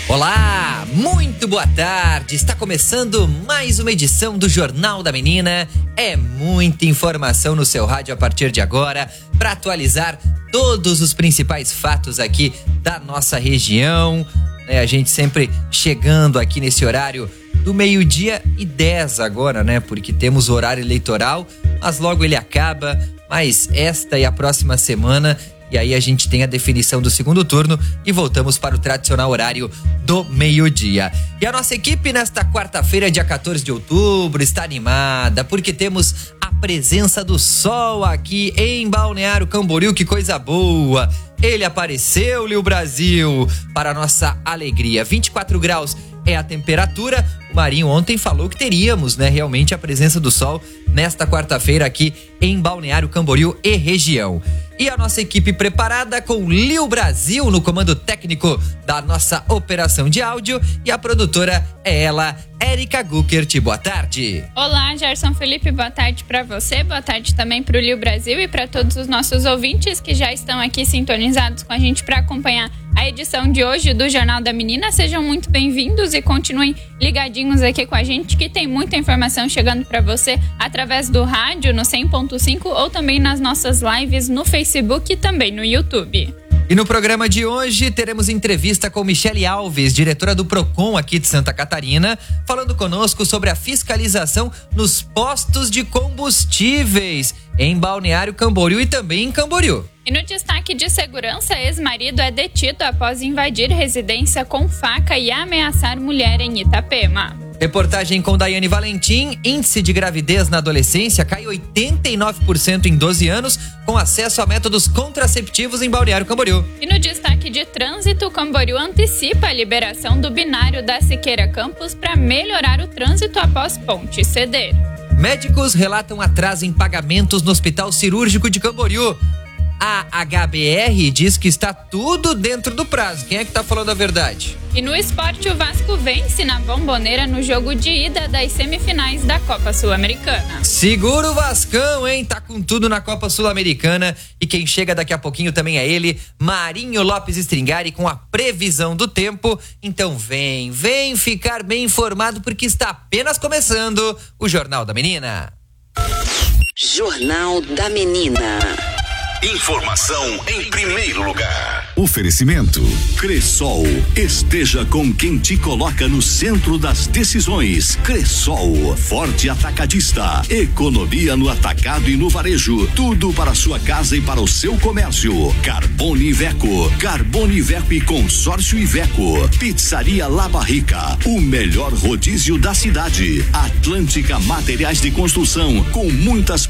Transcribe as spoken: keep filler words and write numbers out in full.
Olá, muito boa tarde. Está começando mais uma edição do Jornal da Menina. É muita informação no seu rádio a partir de agora para atualizar todos os principais fatos aqui da nossa região. É, a gente sempre chegando aqui nesse horário do meio-dia e dez agora, né? Porque temos o horário eleitoral, mas logo ele acaba. Mas esta e a próxima semana, e aí a gente tem a definição do segundo turno e voltamos para o tradicional horário do meio-dia. E a nossa equipe nesta quarta-feira, dia quatorze de outubro, está animada porque temos a presença do sol aqui em Balneário Camboriú. Que coisa boa! Ele apareceu, Lil Brasil, para a nossa alegria. vinte e quatro graus é a temperatura. O Marinho ontem falou que teríamos, né, realmente a presença do sol nesta quarta-feira aqui em Balneário Camboriú e região. E a nossa equipe preparada com Lil Brasil no comando técnico da nossa operação de áudio, e a produtora é ela, Érica Guckert. Boa tarde. Olá, Gerson Felipe, boa tarde para você, boa tarde também para o Lil Brasil e para todos os nossos ouvintes que já estão aqui sintonizados com a gente para acompanhar a edição de hoje do Jornal da Menina. Sejam muito bem-vindos e continuem ligadinhos aqui com a gente, que tem muita informação chegando para você através do rádio no cem ponto cinco ou também nas nossas lives no Facebook e também no YouTube. E no programa de hoje teremos entrevista com Michele Alves, diretora do Procon aqui de Santa Catarina, falando conosco sobre a fiscalização nos postos de combustíveis em Balneário Camboriú e também em Camboriú. E no destaque de segurança, ex-marido é detido após invadir residência com faca e ameaçar mulher em Itapema. Reportagem com Daiane Valentim. Índice de gravidez na adolescência cai oitenta e nove por cento em doze anos, com acesso a métodos contraceptivos em Balneário Camboriú. E no destaque de trânsito, Camboriú antecipa a liberação do binário da Siqueira Campos para melhorar o trânsito após ponte ceder. Médicos relatam atraso em pagamentos no Hospital Cirúrgico de Camboriú. A H B R diz que está tudo dentro do prazo. Quem é que tá falando a verdade? E no esporte, o Vasco vence na Bombonera no jogo de ida das semifinais da Copa Sul-Americana. Segura o Vascão, hein? Tá com tudo na Copa Sul-Americana. E quem chega daqui a pouquinho também é ele, Marinho Lopes Stringari, com a previsão do tempo. Então vem, vem ficar bem informado, porque está apenas começando o Jornal da Menina. Jornal da Menina. Informação em primeiro lugar. Oferecimento Cressol. Esteja com quem te coloca no centro das decisões. Cressol, forte atacadista. Economia no atacado e no varejo. Tudo para sua casa e para o seu comércio. Carbone Iveco. Carbone Iveco e Consórcio Iveco. Pizzaria La Barrica. O melhor rodízio da cidade. Atlântica Materiais de Construção, com muitas